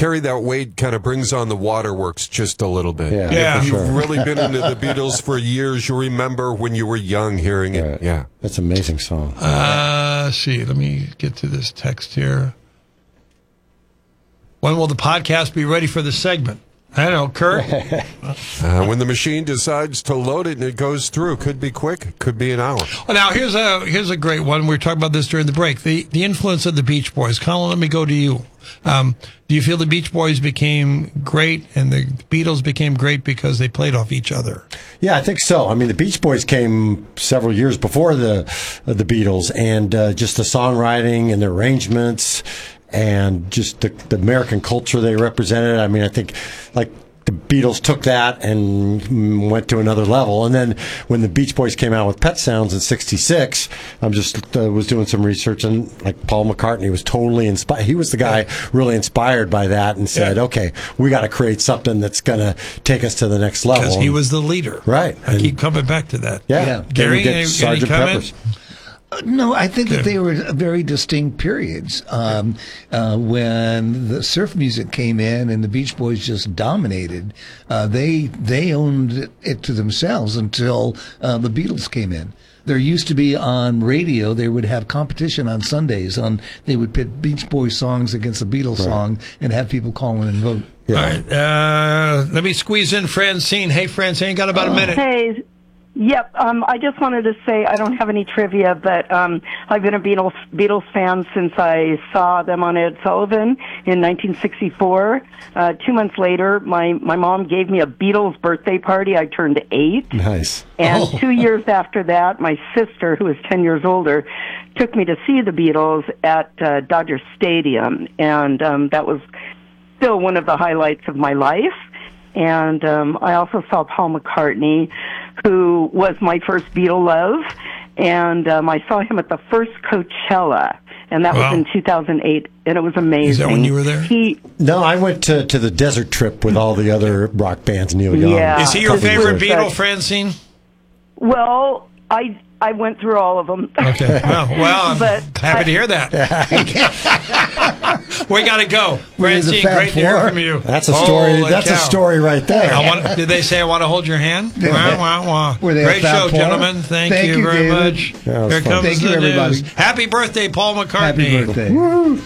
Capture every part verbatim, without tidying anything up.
Carrie, that weight kind of brings on the waterworks just a little bit. Yeah, yeah. If you've sure. really been into the Beatles for years, you remember when you were young hearing it. Right. Yeah. That's an amazing song. Uh, let's see, let me get to this text here. When will the podcast be ready for the segment? I don't know, Kurt. Uh, when the machine decides to load it and it goes through, could be quick, could be an hour. Well, now here's a here's a great one. We were talking about this during the break. The the influence of the Beach Boys. Colin, let me go to you. Um, do you feel the Beach Boys became great and the Beatles became great because they played off each other? Yeah, I think so. I mean, the Beach Boys came several years before the uh, the Beatles, and uh, just the songwriting and the arrangements and just the, the American culture they represented. I mean, I think like the Beatles took that and went to another level. And then when the Beach Boys came out with Pet Sounds in sixty-six, I'm just uh, was doing some research, and like Paul McCartney was totally inspired. He was the guy really inspired by that and said, Yeah. okay, we got to create something that's going to take us to the next level. Because he was the leader. Right. I And- keep coming back to that. Yeah. Yeah. Then we Gary, get any- any Sergeant comment? Pepper's. No, I think that they were very distinct periods. Um, uh, when the surf music came in and the Beach Boys just dominated, uh, they they owned it to themselves until uh, the Beatles came in. There used to be on radio, they would have competition on Sundays. On they would pit Beach Boys songs against the Beatles Right. song and have people call in and vote. Yeah. All right. Uh, let me squeeze in Francine. Hey, Francine, got about a minute. Hey, yep. Um, I just wanted to say I don't have any trivia, but um, I've been a Beatles Beatles fan since I saw them on Ed Sullivan in nineteen sixty-four. Uh, two months later, my my mom gave me a Beatles birthday party. I turned eight. Nice. And Oh. two years after that, my sister, who was ten years older, took me to see the Beatles at uh, Dodger Stadium, and um, that was still one of the highlights of my life. And um, I also saw Paul McCartney, who was my first Beatle love, and um, I saw him at the first Coachella, and that Wow. was in two thousand eight, and it was amazing. Is that when you were there? He, No, I went to, to the desert trip with all the other rock bands, Neil Young. Yeah. Is he your Couple favorite years. Beatle, Francine? well, I I went through all of them. Okay. Well, well I'm But happy I- to hear that. we got to go. Were you the Francine, Fab great to hear Four? from you. That's a story. Holy That's a cow. story right there. I want, did they say I want to hold your hand? Wah, wah, wah. Were they a Great Fab show, Four? gentlemen. Thank, Thank you, you, very David. much. Yeah, it was Here fun. comes Thank you, the everybody. news. Happy birthday, Paul McCartney. Happy birthday.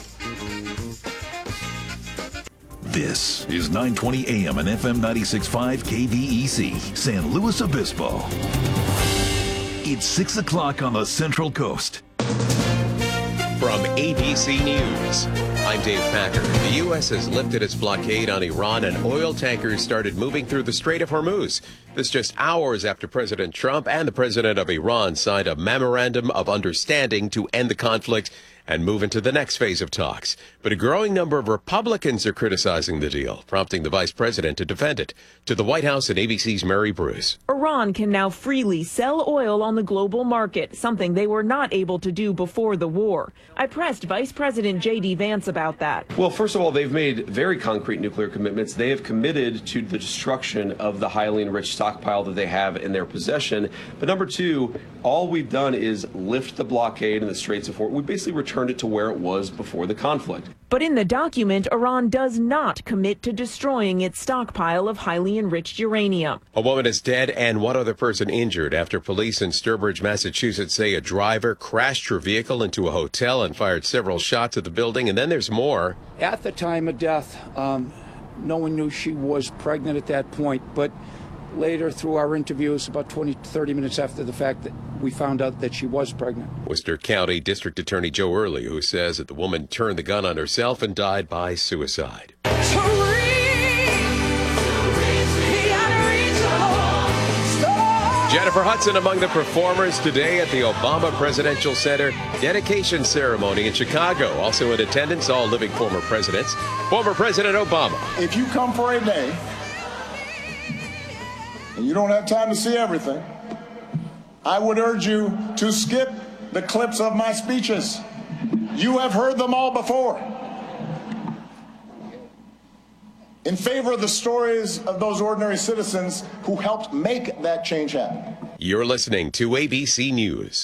This is nine twenty A M and F M ninety-six point five K V E C, San Luis Obispo. It's six o'clock on the Central Coast. From A B C News, I'm Dave Packer. The U S has lifted its blockade on Iran and oil tankers started moving through the Strait of Hormuz. This just hours after President Trump and the president of Iran signed a memorandum of understanding to end the conflict and move into the next phase of talks. But a growing number of Republicans are criticizing the deal, prompting the vice president to defend it. To the White House and A B C's Mary Bruce. Iran can now freely sell oil on the global market, something they were not able to do before the war. I pressed Vice President J D Vance about that. Well, first of all, they've made very concrete nuclear commitments. They have committed to the destruction of the highly enriched stockpile that they have in their possession. But number two, all we've done is lift the blockade in the Straits of Hormuz. We basically returned it to where it was before the conflict. But in the document, Iran does not commit to destroying its stockpile of highly enriched uranium. A woman is dead and one other person injured after police in Sturbridge, Massachusetts say a driver crashed her vehicle into a hotel and fired several shots at the building. And then there's more. At the time of death, um, no one knew she was pregnant at that point, but later through our interviews, about twenty, thirty minutes after the fact, that we found out that she was pregnant. Worcester County District Attorney Joe Early, who says that the woman turned the gun on herself and died by suicide. Jennifer Hudson among the performers today at the Obama Presidential Center dedication ceremony in Chicago. Also in attendance, all living former presidents. Former President Obama. If you come for a day and you don't have time to see everything, I would urge you to skip the clips of my speeches. You have heard them all before. In favor of the stories of those ordinary citizens who helped make that change happen. You're listening to A B C News.